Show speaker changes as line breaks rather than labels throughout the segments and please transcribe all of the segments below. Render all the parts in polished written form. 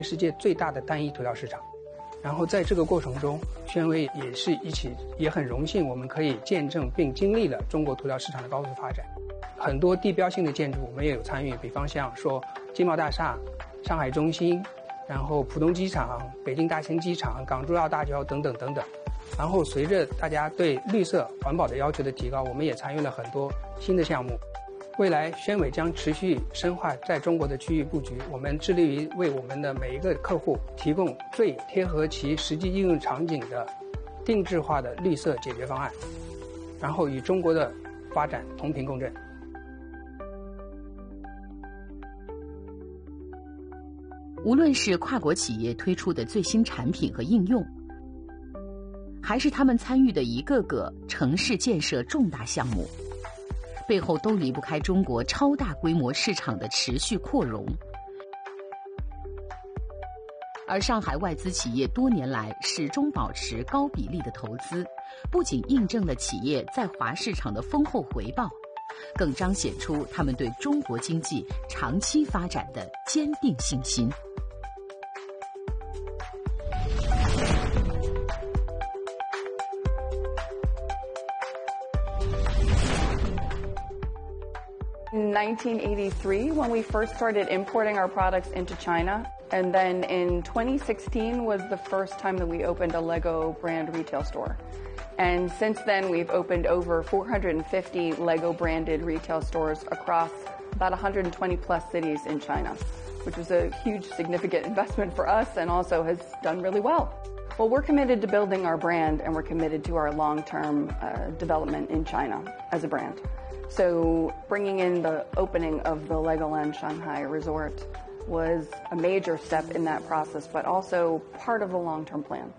世界最大的单一涂料市场。然后在这个过程中，宣威也很荣幸，我们可以见证并经历了中国涂料市场的高速发展。很多地标性的建筑我们也有参与，比方像说金茂大厦、上海中心，然后浦东机场、北京大兴机场、港珠澳大桥等等等等。然后随着大家对绿色环保的要求的提高，我们也参与了很多新的项目。未来宣伟将持续深化在中国的区域布局，我们致力于为我们的每一个客户提供最贴合其实际应用场景的定制化的绿色解决方案，然后与中国的发展同频共振。
无论是跨国企业推出的最新产品和应用，还是他们参与的一个个城市建设重大项目，背后都离不开中国超大规模市场的持续扩容。而上海外资企业多年来始终保持高比例的投资，不仅印证了企业在华市场的丰厚回报，更彰显出他们对中国经济长期发展的坚定信心。
In 1983, when we first started importing our products into China, and then in 2016 was the first time that we opened a Lego brand retail store. And since then, we've opened over 450 Lego branded retail stores across about 120 plus cities in China, which was a huge, significant investment for us and also has done really well. Well, we're committed to building our brand, and we're committed to our long-term development in China as a brand. So bringing in the opening of the Legoland Shanghai Resort was a major step in that process, but also part of the long-term plan.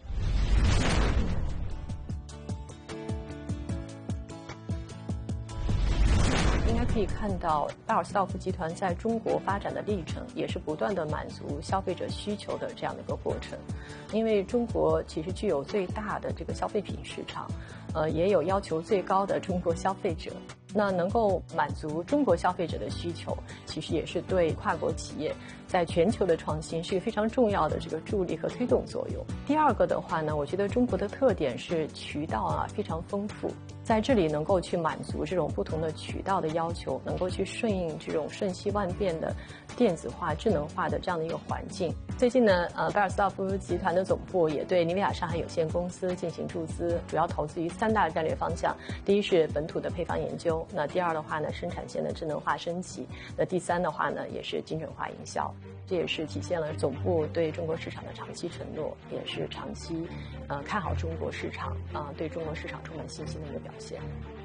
应该可以看到巴尔斯道夫集团在中国发展的历程，也是不断的满足消费者需求的这样的一个过程。因为中国其实具有最大的这个消费品市场，也有要求最高的中国消费者。那能够满足中国消费者的需求，其实也是对跨国企业在全球的创新是一个非常重要的这个助力和推动作用。第二个的话呢，我觉得中国的特点是渠道非常丰富，在这里能够去满足这种不同的渠道的要求，能够去顺应这种瞬息万变的电子化、智能化的这样的一个环境。最近呢，巴尔斯道夫集团的总部也对尼维雅上海有限公司进行注资，主要投资于3大战略方向。第一是本土的配方研究，那第二的话呢，生产线的智能化升级，那第三的话呢，也是精准化营销。这也是体现了总部对中国市场的长期承诺，也是长期看好中国市场对中国市场充满信心的一个表现。